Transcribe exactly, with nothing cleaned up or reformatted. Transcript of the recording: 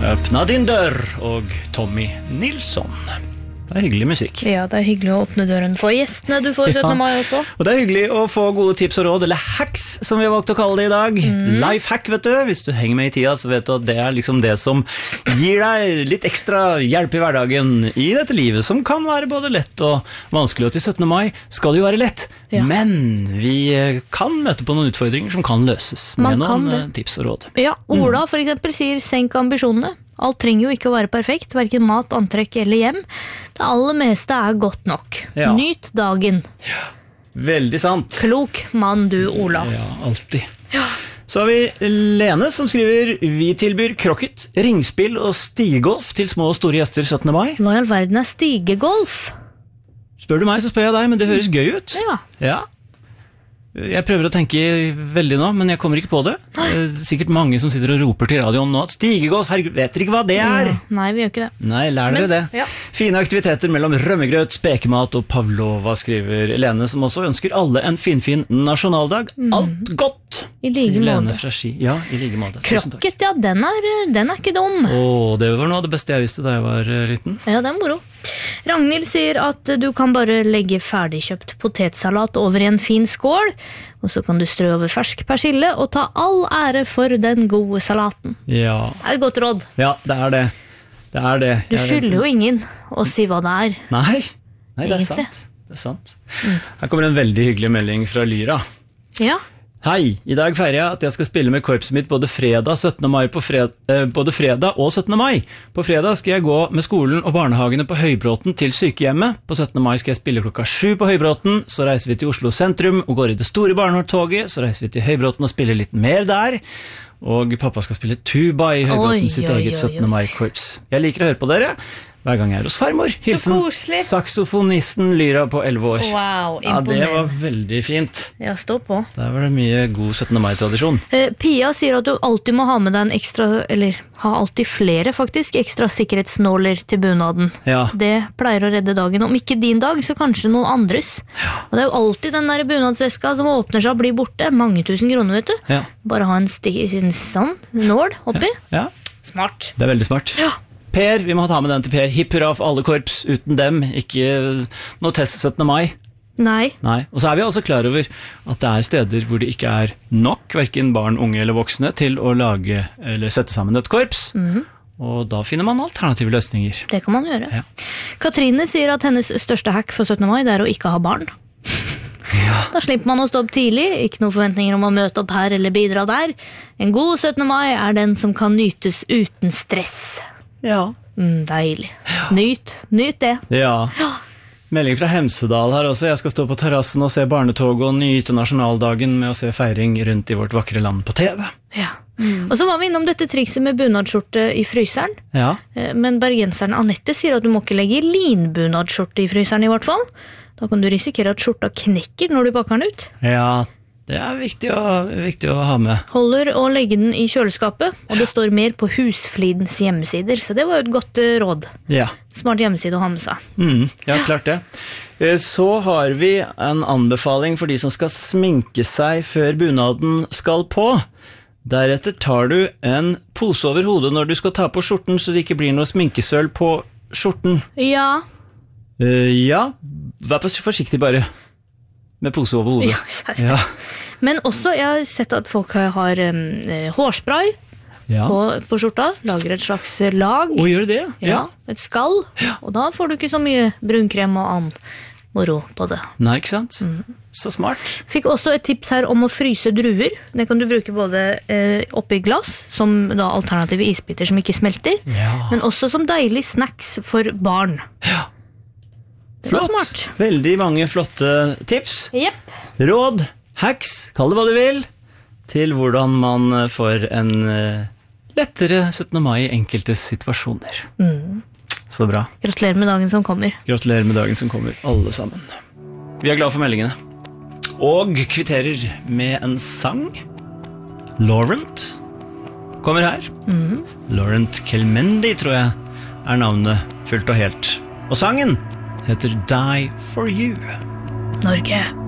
Öppna din dør og Tommy Nilsson. Det er hyggelig musikk. Ja, det er hyggelig å åpne døren for gjestene du får syttende mai også. Og det er hyggelig å få gode tips og råd, eller hacks, som vi har valgt å kalle det i dag. Mm. Lifehack, vet du. Hvis du henger med i tida, så vet du at det er liksom det som gir deg litt ekstra hjelp i hverdagen i dette livet, som kan være både lett og vanskelig. Og til syttende mai skal det jo være lett, ja. Men vi kan møte på noen utfordringer som kan løses med noen tips og råd. Ja, Ola for eksempel sier senk ambisjonene. Alt trenger jo ikke å være perfekt, hverken mat, antrekk eller hjem. Det aller meste er godt nok. Ja. Nyt dagen. Ja, veldig sant. Klok mann du, Ola. Ja, alltid. Ja. Så har vi Lene som skriver: vi tilbyr krokket, ringspill og stigegolf til små og store gjester syttende mai. Hva i all verden er stigegolf? Spør du meg, så spør jeg deg, men det høres gøy ut. Ja. Ja. Jeg prøver å tenke veldig nå, men jeg kommer ikke på det. Det er sikkert mange som sitter og roper til radioen nå at stigegolf, herregud, vet dere ikke hva det er? Ja, nei, vi gjør ikke det. Nei, lær dere det. Ja. Fine aktiviteter mellom rømmegrøt, spekemat og pavlova, skriver Lene, som også ønsker alle en finfin nasjonaldag. Mm. Alt godt, I like sier Lene måte. Fra Ski. Ja, i like måte. Krokket, ja, den er, den er ikke dum. Åh, det var noe av det beste jeg visste da jeg var liten. Ja, det er moro. Ragnhild sier at du kan bare legge ferdigkjøpt potetsalat over i en fin skål, og så kan du strø over fersk persille og ta all ære for den gode salaten. Ja. Det er et godt råd. Ja, det er det. Det er det. Du skylder jo ingen å si hva det er. Nei, Nei det er Egentlig. sant. Det er sant. Mm. Her kommer en veldig hyggelig melding fra Lyra. Ja. Hei, i dag feirer jeg at jeg skal spille med korpset mitt både fredag, syttende mai på fred, eh, både fredag og syttende mai. På fredag skal jeg gå med skolen og barnehagene på Høybråten til sykehjemmet. På syttende mai skal jeg spille klokka sju på Høybråten, så reiser vi til Oslo sentrum og går i det store barnetoget, så reiser vi til Høybråten og spiller litt mer der. Og pappa skal spille tuba i Høybråten, sitt oi, eget oi, syttende mai-korps. Jeg liker å høre på dere hver gang jeg er hos farmor. Hilsen saksofonisten Lyra på elleve år. Wow, ja, det var veldig fint. Ja, stå på. Der var det mye god syttende mai-tradisjon. Eh, Pia sier at du alltid må ha med deg en ekstra, eller ha alltid flere faktisk, ekstra sikkerhetsnåler til bunaden. Ja. Det pleier å redde dagen. Om ikke din dag, så kanskje noen andres. Ja. Og det er jo alltid den der bunadsveska som åpner seg og blir borte. Mange tusen kroner, vet du. Ja. Bare ha en, sti- en sånn nål oppi. Ja. Ja. Smart. Det er veldig smart. Ja. Per, vi må ta med den til Per. Hipp hurra for alle korps, uten dem. Ikke noe test syttende mai. Nei. Nei. Og så er vi også klar over at det er steder hvor det ikke er nok, hverken barn, unge eller voksne, til å lage eller sette sammen et korps. Mm-hmm. Og da finner man alternative løsninger. Det kan man gjøre. Ja. Katrine sier at hennes største hack for syttende mai det er å ikke ha barn. Ja. Da slipper man å stå opp tidlig, ikke noen forventninger om å møte opp her eller bidra der. En god syttende mai er den som kan nytes uten stress. Ja. Mm, deilig. Nyt, nyt det. Ja. Melding fra Hemsedal her også. Jeg skal stå på terrassen og se barnetoget og nyte nasjonaldagen med å se feiring rundt i vårt vakre land på T V. Ja. Mm. Og så var vi innom dette trikset med bunadskjorte i fryseren. Ja. Men bergenseren Annette sier at du må ikke legge linbunadskjorte i fryseren i hvert fall. Da kan du risikere at skjorta knekker når du pakker den ut. Ja, det er viktig å, viktig å ha med. Holder å legge den i kjøleskapet, og det står mer på Husflidens hjemmesider, så det var jo et godt uh, råd. Ja. Smart hjemmeside å ha med seg. Mm, ja, klart det. Så har vi en anbefaling for de som skal sminke seg før bunaden skal på. Deretter tar du en pose over hodet når du skal ta på skjorten, så det ikke blir noe sminkesøl på skjorten. Ja. Uh, ja, vær forsiktig bare. Med pose over hodet. Ja, ja. Men også, jeg har sett at folk har um, hårspray ja. på, på skjorta. Lager et slags lag. Og gjør det? Ja. Ja, et skall. Ja. Og da får du ikke så mye brunkrem og annen moro på det. Nei, ikke sant? Mm. Så smart. Fikk også et tips her om å fryse druer. Det kan du bruke både eh, oppi glass, som da alternative isbiter som ikke smelter, ja. Men også som deilig snacks for barn. Ja. Flott. Veldig mange flotte tips. Yep. Råd, hacks, kall det hva du vil, til hvordan man får en lettere syttende mai i enkelte situasjoner. Mm. Så bra. Gratulerer med dagen som kommer. Gratulerer med dagen som kommer, alle sammen. Vi er glad for meldingene. Og kvitterer med en sang. Laurent kommer her. Mm. Laurent Kelmendi, tror jeg, er navnet fullt og helt. Og sangen heter Die For You. Norge.